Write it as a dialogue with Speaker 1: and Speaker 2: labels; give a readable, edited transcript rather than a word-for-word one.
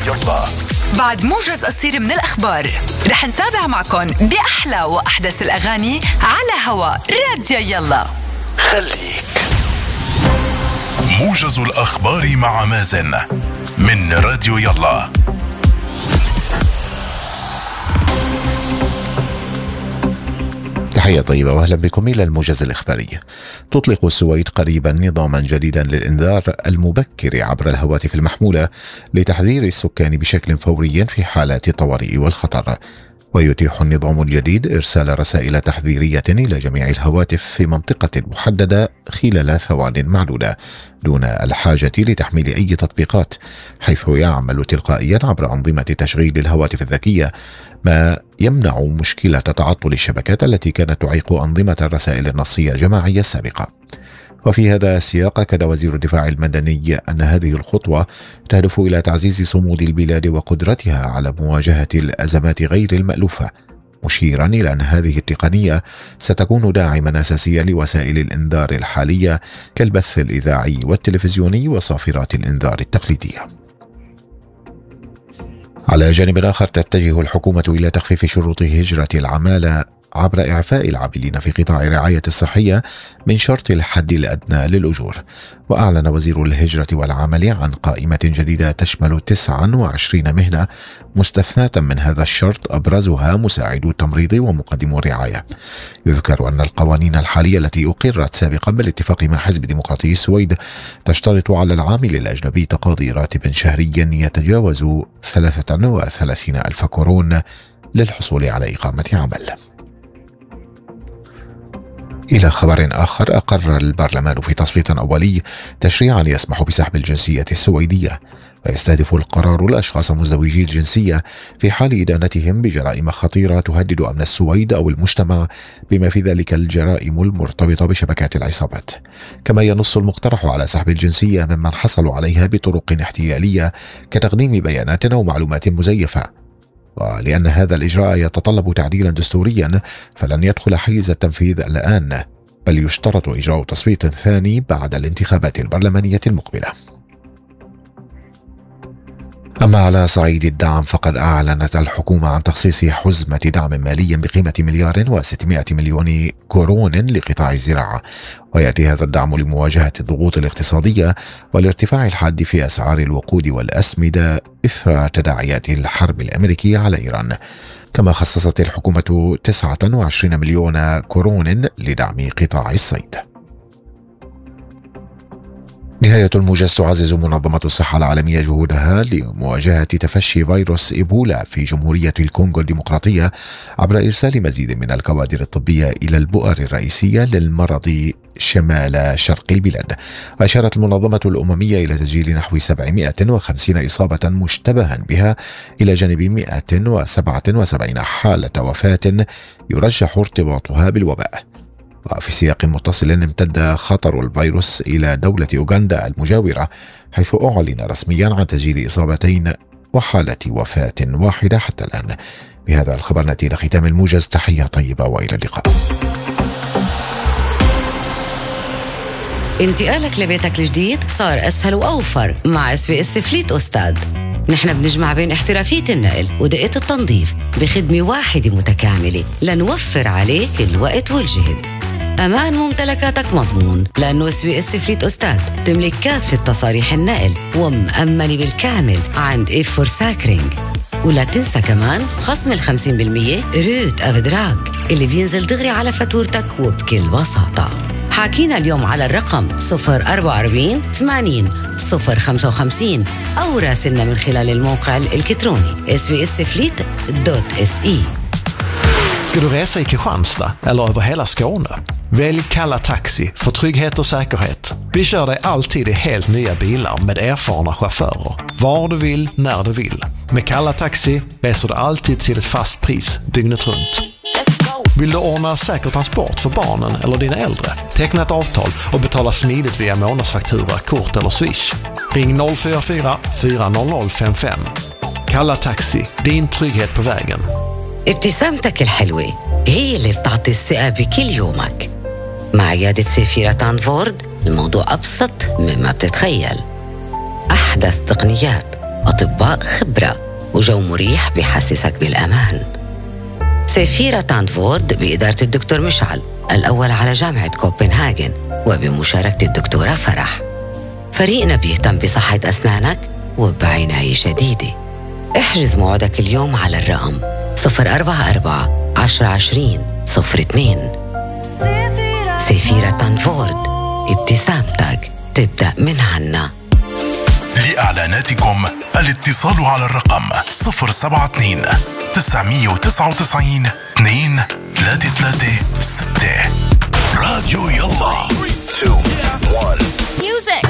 Speaker 1: يلا.
Speaker 2: بعد موجز قصير من الأخبار رح نتابع معكم بأحلى وأحدث الأغاني على هوا راديو يلا.
Speaker 1: خليك
Speaker 3: موجز الأخبار مع مازن من راديو يلا.
Speaker 4: تحية طيبة وأهلا بكم إلى الموجز الإخباري. تطلق السويد قريبا نظاما جديدا للإنذار المبكر عبر الهواتف المحمولة لتحذير السكان بشكل فوري في حالات الطوارئ والخطر. ويتيح النظام الجديد إرسال رسائل تحذيرية إلى جميع الهواتف في منطقة محددة خلال ثوان معدودة دون الحاجة لتحميل أي تطبيقات، حيث يعمل تلقائيا عبر أنظمة تشغيل الهواتف الذكية، ما يمنع مشكلة تعطل الشبكات التي كانت تعيق أنظمة الرسائل النصية الجماعية السابقة. وفي هذا السياق أكد وزير الدفاع المدني أن هذه الخطوة تهدف إلى تعزيز صمود البلاد وقدرتها على مواجهة الأزمات غير المألوفة، مشيرا إلى أن هذه التقنية ستكون داعما أساسيا لوسائل الإنذار الحالية كالبث الإذاعي والتلفزيوني وصافرات الإنذار التقليدية. على جانب آخر تتجه الحكومة إلى تخفيف شروط هجرة العمالة عبر إعفاء العاملين في قطاع الرعاية الصحية من شرط الحد الأدنى للأجور. وأعلن وزير الهجرة والعمل عن قائمة جديدة تشمل 29 مهنة مستثناة من هذا الشرط، أبرزها مساعدو التمريض ومقدمو الرعاية. يذكر أن القوانين الحالية التي أقرت سابقا بالاتفاق مع حزب ديمقراطي السويد تشترط على العامل الأجنبي تقاضي راتب شهري يتجاوز 33,000 كورون للحصول على إقامة عمل. إلى خبر آخر، أقر البرلمان في تصويت أولي تشريعا يسمح بسحب الجنسية السويدية، ويستهدف القرار الأشخاص مزدوجي الجنسية في حال إدانتهم بجرائم خطيرة تهدد أمن السويد أو المجتمع، بما في ذلك الجرائم المرتبطة بشبكات العصابات. كما ينص المقترح على سحب الجنسية ممن حصلوا عليها بطرق احتيالية كتقديم بيانات أو معلومات مزيفة. ولأن هذا الإجراء يتطلب تعديلا دستوريا فلن يدخل حيز التنفيذ الآن، بل يشترط إجراء تصويت ثاني بعد الانتخابات البرلمانية المقبلة. أما على صعيد الدعم فقد أعلنت الحكومة عن تخصيص حزمة دعم مالي بقيمة 1,600,000,000 كورون لقطاع الزراعة، ويأتي هذا الدعم لمواجهة الضغوط الاقتصادية والارتفاع الحاد في أسعار الوقود والأسمدة إثر تداعيات الحرب الأمريكية على إيران. كما خصصت الحكومة 29 مليون كورون لدعم قطاع الصيد. نهاية الموجز. تعزز منظمة الصحة العالمية جهودها لمواجهة تفشي فيروس إيبولا في جمهورية الكونغو الديمقراطية عبر إرسال مزيد من الكوادر الطبية إلى البؤر الرئيسية للمرض شمال شرق البلاد. وأشارت المنظمة الأممية إلى تسجيل نحو 750 إصابة مشتبها بها، إلى جانب 177 حالة وفاة يرجح ارتباطها بالوباء. وفي سياق متصل امتد خطر الفيروس إلى دولة أوغندا المجاورة، حيث أعلن رسميا عن تسجيل إصابتين وحالة وفاة واحدة حتى الآن. بهذا الخبر نأتي إلى ختام الموجز. تحية طيبة وإلى اللقاء.
Speaker 5: انتقالك لبيتك الجديد صار أسهل وأوفر مع SBS فليت أستاذ. نحن بنجمع بين احترافية النقل ودقة التنظيف بخدمة واحدة متكاملة لنوفر عليك الوقت والجهد. أمان ممتلكاتك مضمون، لأنه SBS فليت أستاذ تملك كافة تصاريح النقل ومأمنة بالكامل عند إيفور ساكرينج. ولا تنسى كمان خصم 50% روت أفدراج اللي بينزل دغري على فاتورتك وبكل بساطة. حاكينا اليوم على الرقم 044 80 055 أو راسلنا من خلال الموقع الإلكتروني sbsfleet.se.
Speaker 6: Ska du resa i Kristianstad eller över hela Skåne? Välj Kalla Taxi för trygghet och säkerhet. Vi kör dig alltid i helt nya bilar med erfarna chaufförer. Var du vill, när du vill. Med Kalla Taxi reser du alltid till ett fast pris dygnet runt. Vill du ordna säker transport för barnen eller dina äldre? Teckna ett avtal och betala smidigt via månadsfaktura, kort eller swish. Ring 044 400 55. Kalla Taxi, din trygghet på vägen.
Speaker 5: ابتسامتك الحلوة هي اللي بتعطي الثقة بكل يومك. مع عيادة سيفيرة فورد الموضوع أبسط مما بتتخيل. أحدث تقنيات أطباء خبرة وجو مريح بيحسسك بالأمان. سيفيرا تانفورد بإدارة الدكتور مشعل الأول على جامعة كوبنهاجن وبمشاركة الدكتورة فرح. فريقنا بيهتم بصحة أسنانك وبعناية شديدة. احجز موعدك اليوم على الرقم 044-1020-02. سيفيرا تانفورد، ابتسامتك تبدأ من عنا.
Speaker 3: لإعلاناتكم الاتصال على الرقم 072-999-233-6. راديو يلا. 3, 2, 1.
Speaker 1: Music.